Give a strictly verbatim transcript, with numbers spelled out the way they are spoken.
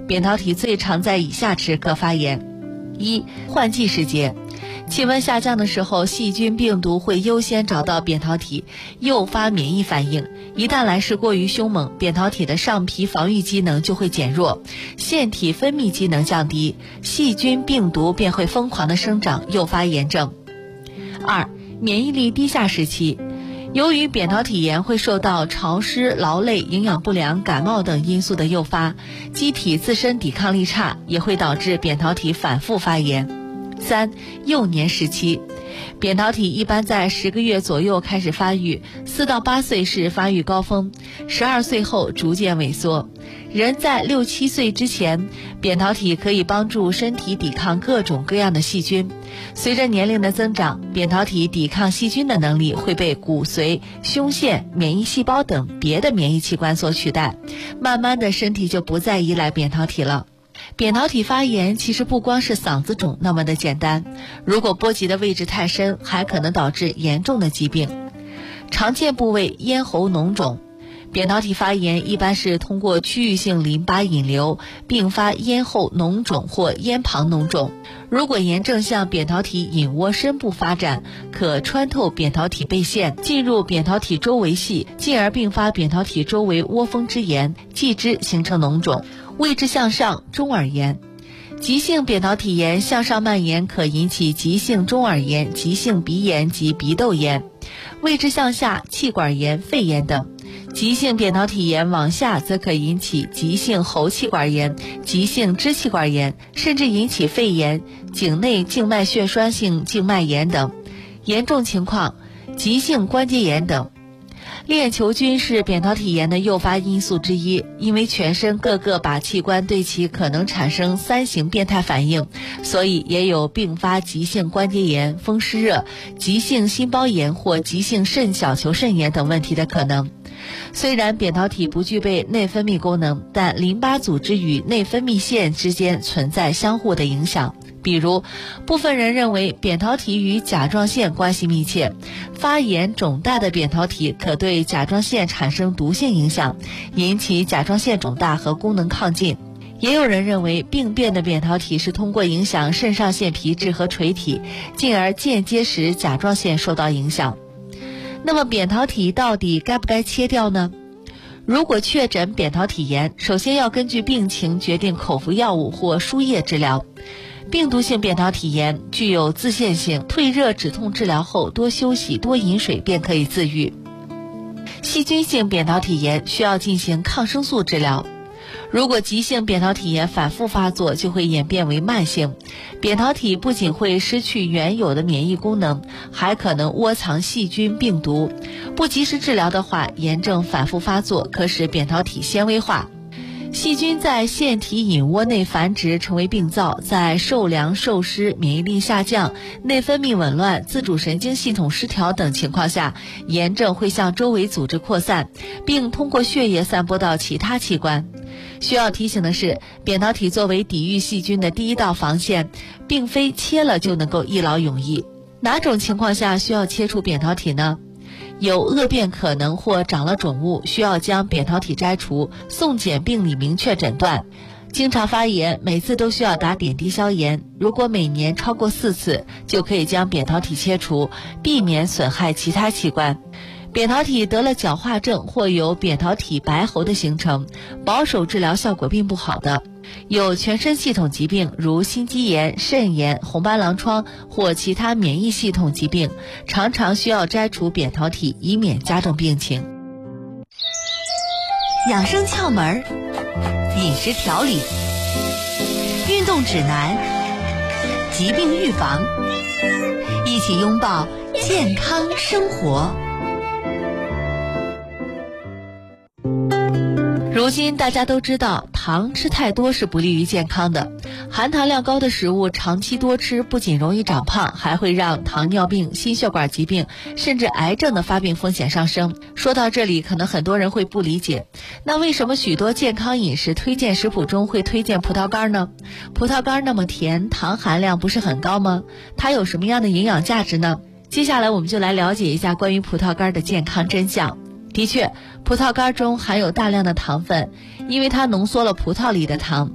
扁桃体最常在以下时刻发炎：一、换季时节，气温下降的时候，细菌病毒会优先找到扁桃体，诱发免疫反应。一旦来势过于凶猛，扁桃体的上皮防御机能就会减弱，腺体分泌机能降低，细菌病毒便会疯狂的生长，诱发炎症。二、免疫力低下时期，由于扁桃体炎会受到潮湿、劳累、营养不良、感冒等因素的诱发，机体自身抵抗力差，也会导致扁桃体反复发炎。三、幼年时期，扁桃体一般在十个月左右开始发育，四到八岁是发育高峰，十二岁后逐渐萎缩。人在六七岁之前，扁桃体可以帮助身体抵抗各种各样的细菌。随着年龄的增长，扁桃体抵抗细菌的能力会被骨髓、胸腺、免疫细胞等别的免疫器官所取代，慢慢的身体就不再依赖扁桃体了。扁桃体发炎其实不光是嗓子肿那么的简单，如果波及的位置太深，还可能导致严重的疾病。常见部位咽喉脓肿，扁桃体发炎一般是通过区域性淋巴引流，并发咽后脓肿或咽旁脓肿。如果炎症向扁桃体隐窝深部发展，可穿透扁桃体背腺，进入扁桃体周围系，进而并发扁桃体周围窝蜂之炎，继之形成脓肿。位置向上，中耳炎。急性扁桃体炎向上蔓延，可引起急性中耳炎、急性鼻炎及鼻窦炎；位置向下，气管炎、肺炎等。急性扁桃体炎往下，则可引起急性喉气管炎、急性支气管炎，甚至引起肺炎、颈内静脉血栓性静脉炎等。严重情况，急性关节炎等。链球菌是扁桃体炎的诱发因素之一，因为全身各个靶器官对其可能产生三型变态反应，所以也有并发急性关节炎、风湿热、急性心包炎或急性肾小球肾炎等问题的可能。虽然扁桃体不具备内分泌功能，但淋巴组织与内分泌腺之间存在相互的影响。比如，部分人认为扁桃体与甲状腺关系密切，发炎肿大的扁桃体可对甲状腺产生毒性影响，引起甲状腺肿大和功能亢进。也有人认为病变的扁桃体是通过影响肾上腺皮质和垂体，进而间接使甲状腺受到影响。那么扁桃体到底该不该切掉呢？如果确诊扁桃体炎，首先要根据病情决定口服药物或输液治疗。病毒性扁桃体炎具有自限性，退热止痛治疗后多休息多饮水便可以自愈。细菌性扁桃体炎需要进行抗生素治疗。如果急性扁桃体炎反复发作，就会演变为慢性。扁桃体不仅会失去原有的免疫功能，还可能窝藏细菌病毒。不及时治疗的话，炎症反复发作，可使扁桃体纤维化。细菌在腺体隐窝内繁殖，成为病灶，在受凉、受湿、免疫力下降、内分泌紊乱、自主神经系统失调等情况下，炎症会向周围组织扩散，并通过血液散播到其他器官。需要提醒的是，扁桃体作为抵御细菌的第一道防线，并非切了就能够一劳永逸。哪种情况下需要切除扁桃体呢？有恶变可能或长了肿物，需要将扁桃体摘除，送检病理明确诊断。经常发炎，每次都需要打点滴消炎，如果每年超过四次，就可以将扁桃体切除，避免损害其他器官。扁桃体得了角化症或有扁桃体白喉的形成，保守治疗效果并不好的。有全身系统疾病，如心肌炎、肾炎、红斑狼疮或其他免疫系统疾病，常常需要摘除扁桃体，以免加重病情。 养生窍门、饮食调理、运动指南、疾病预防，一起拥抱健康生活。 如今大家都知道，糖吃太多是不利于健康的。含糖量高的食物长期多吃，不仅容易长胖，还会让糖尿病、心血管疾病甚至癌症的发病风险上升。说到这里，可能很多人会不理解，那为什么许多健康饮食推荐食谱中会推荐葡萄干呢？葡萄干那么甜，糖含量不是很高吗？它有什么样的营养价值呢？接下来我们就来了解一下关于葡萄干的健康真相。的确，葡萄干中含有大量的糖分，因为它浓缩了葡萄里的糖，